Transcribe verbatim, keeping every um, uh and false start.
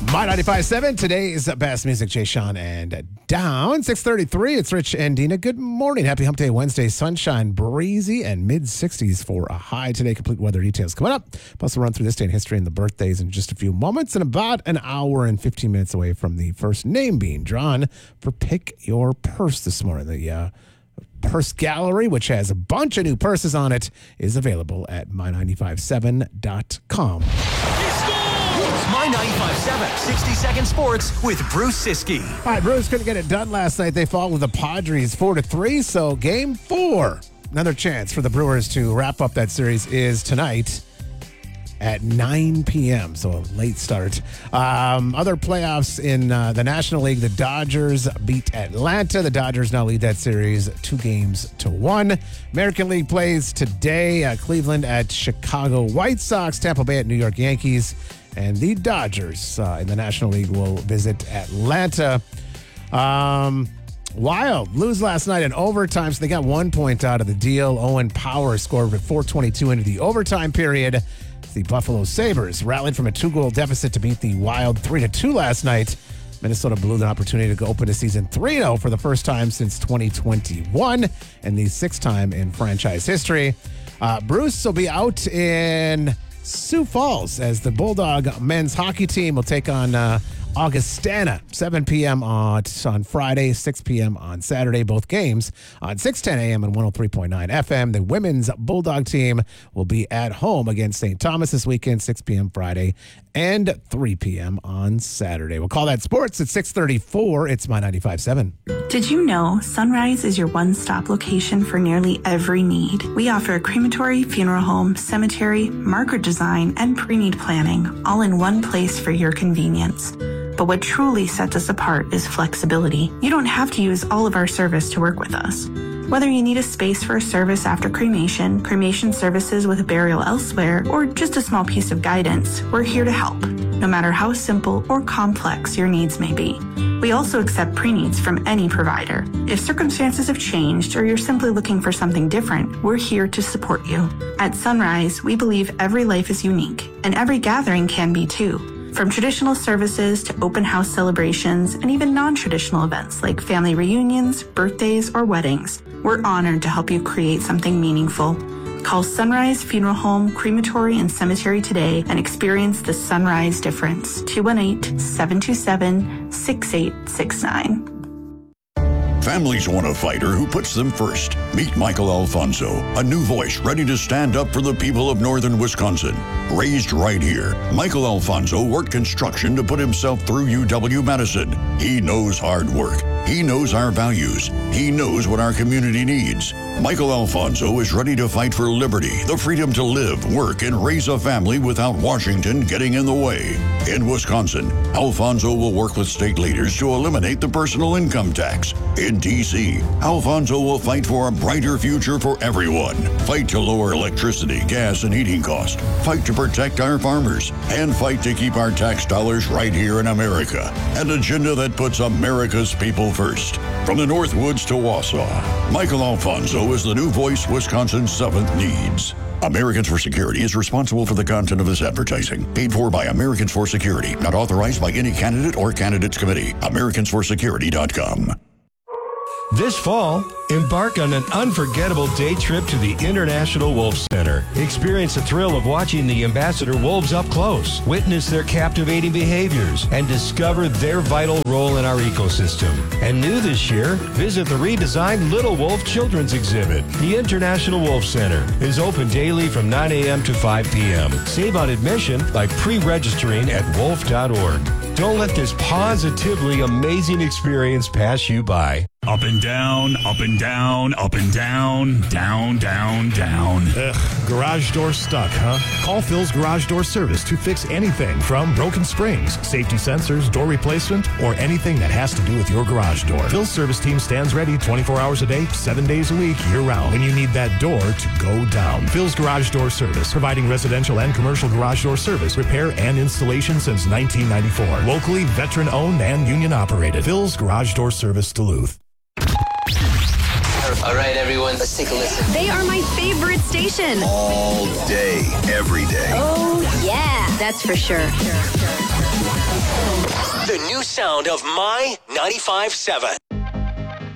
My ninety-five point seven, today's best music, Jay Sean and Down. six thirty-three, it's Rich and Dina. Good morning. Happy Hump Day Wednesday. Sunshine, breezy, and mid sixties for a high today. Complete weather details coming up. Plus, we'll run through this day in history and the birthdays in just a few moments. And about an hour and fifteen minutes away from the first name being drawn for Pick Your Purse this morning. The uh, Purse Gallery, which has a bunch of new purses on it, is available at my nine five seven dot com. It's My ninety-five point seven, sixty second Sports with Bruce Siskey. All right, Bruce couldn't get it done last night. They fall with the Padres four to three, so game four. Another chance for the Brewers to wrap up that series is tonight at nine p.m., so a late start. Um, other playoffs in uh, the National League, the Dodgers beat Atlanta. The Dodgers now lead that series two games to one. American League plays today. Uh, Cleveland at Chicago White Sox, Tampa Bay at New York Yankees, and the Dodgers uh, in the National League will visit Atlanta. Um, Wild lose last night in overtime, so they got one point out of the deal. Owen Power scored with four twenty-two into the overtime period. The Buffalo Sabres rallied from a two-goal deficit to beat the Wild three to two last night. Minnesota blew an opportunity to open the season three oh for the first time since twenty twenty-one and the sixth time in franchise history. Uh, Bruce will be out in Sioux Falls as the Bulldog men's hockey team will take on uh, Augustana, seven p.m. on, on Friday, six p.m. on Saturday, both games on six ten a.m. and one oh three point nine F M. The women's Bulldog team will be at home against Saint Thomas this weekend, six p.m. Friday and three p.m. on Saturday. We'll call that sports at six thirty-four. It's My ninety-five point seven. Did you know Sunrise is your one-stop location for nearly every need? We offer a crematory, funeral home, cemetery, marker design, and pre-need planning, all in one place for your convenience. But what truly sets us apart is flexibility. You don't have to use all of our service to work with us. Whether you need a space for a service after cremation, cremation services with a burial elsewhere, or just a small piece of guidance, we're here to help, no matter how simple or complex your needs may be. We also accept pre-needs from any provider. If circumstances have changed or you're simply looking for something different, we're here to support you. At Sunrise, we believe every life is unique, and every gathering can be too. From traditional services to open house celebrations and even non-traditional events like family reunions, birthdays, or weddings, we're honored to help you create something meaningful. Call Sunrise Funeral Home, Crematory, and Cemetery today and experience the Sunrise difference. two one eight, seven two seven, six eight six nine. Families want a fighter who puts them first. Meet Michael Alfonso, a new voice ready to stand up for the people of northern Wisconsin. Raised right here, Michael Alfonso worked construction to put himself through U W-Madison. He knows hard work. He knows our values. He knows what our community needs. Michael Alfonso is ready to fight for liberty, the freedom to live, work, and raise a family without Washington getting in the way. In Wisconsin, Alfonso will work with state leaders to eliminate the personal income tax. In D C, Alfonso will fight for a brighter future for everyone. Fight to lower electricity, gas, and heating costs. Fight to protect our farmers. And fight to keep our tax dollars right here in America. An agenda that puts America's people first. From the Northwoods to Wausau, Michael Alfonso is the new voice Wisconsin's seventh needs. Americans for Security is responsible for the content of this advertising. Paid for by Americans for Security. Not authorized by any candidate or candidates committee. Americans for Security dot com. This fall, embark on an unforgettable day trip to the International Wolf Center. Experience the thrill of watching the ambassador wolves up close, witness their captivating behaviors, and discover their vital role in our ecosystem. And new this year, visit the redesigned Little Wolf Children's Exhibit. The International Wolf Center is open daily from nine a.m. to five p.m. Save on admission by pre-registering at wolf dot org. Don't let this positively amazing experience pass you by. Up and down, up and down, up and down, down, down, down. Ugh, garage door stuck, huh? Call Phil's Garage Door Service to fix anything from broken springs, safety sensors, door replacement, or anything that has to do with your garage door. Phil's service team stands ready twenty-four hours a day, seven days a week, year-round when you need that door to go down. Phil's Garage Door Service, providing residential and commercial garage door service, repair, and installation since nineteen ninety-four. Locally veteran-owned and union-operated. Phil's Garage Door Service, Duluth. All right, everyone, let's take a listen. They are my favorite station. All day, every day. Oh, yeah, that's for sure. new sound of My ninety-five seven.